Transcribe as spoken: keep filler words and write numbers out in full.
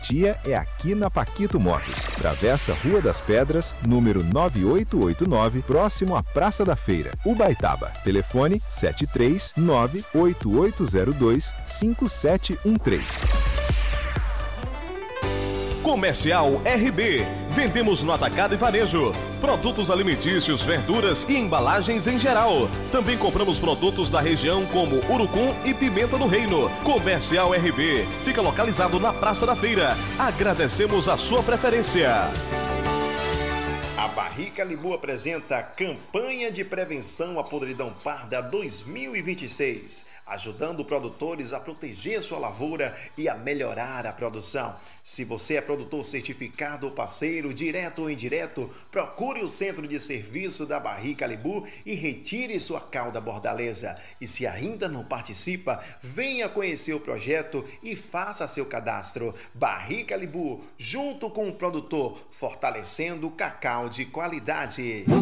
garantia é aqui na Paquito Motos. Travessa Rua das Pedras, número nove oito oito nove, próximo à Praça da Feira, Ubaitaba. Telefone sete três nove oito oito zero dois cinco sete um três. Comercial R B. Vendemos no atacado e varejo. Produtos alimentícios, verduras e embalagens em geral. Também compramos produtos da região como urucum e pimenta do reino. Comercial R B. Fica localizado na Praça da Feira. Agradecemos a sua preferência. A Barrica Libu apresenta Campanha de Prevenção à Podridão Parda dois mil e vinte e seis, ajudando produtores a proteger sua lavoura e a melhorar a produção. Se você é produtor certificado ou parceiro, direto ou indireto, procure o centro de serviço da Barrica Libu e retire sua cauda bordaleza. E se ainda não participa, venha conhecer o projeto e faça seu cadastro. Barrica Libu, junto com o produtor, fortalecendo o cacau de qualidade.